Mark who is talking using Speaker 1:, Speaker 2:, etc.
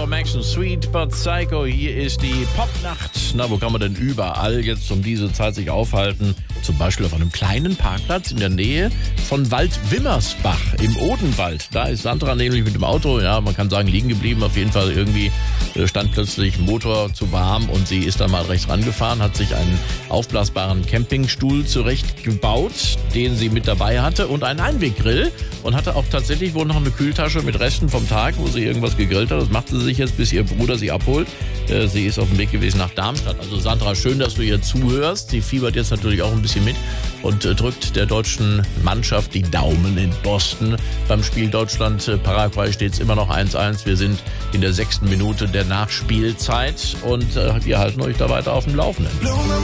Speaker 1: Max, Sweet but Psycho. Hier ist die Popnacht. Na, wo kann man denn überall jetzt um diese Zeit sich aufhalten? Zum Beispiel auf einem kleinen Parkplatz in der Nähe von Wald-Wimmersbach im Odenwald. Da ist Sandra nämlich mit dem Auto, ja, man kann sagen, liegen geblieben. Auf jeden Fall irgendwie stand plötzlich Motor zu warm und sie ist dann mal rechts rangefahren, hat sich einen aufblasbaren Campingstuhl zurechtgebaut, den sie mit dabei hatte, und einen Einweggrill, und hatte auch tatsächlich wohl noch eine Kühltasche mit Resten vom Tag, wo sie irgendwas gegrillt hat. Das machte sie sich jetzt, bis ihr Bruder sie abholt. Sie ist auf dem Weg gewesen nach Darmstadt. Also Sandra, schön, dass du ihr zuhörst. Sie fiebert jetzt natürlich auch ein bisschen mit und drückt der deutschen Mannschaft die Daumen in Boston. Beim Spiel Deutschland-Paraguay steht es immer noch 1-1. Wir sind in der 6. Minute der Nachspielzeit und wir halten euch da weiter auf dem Laufenden.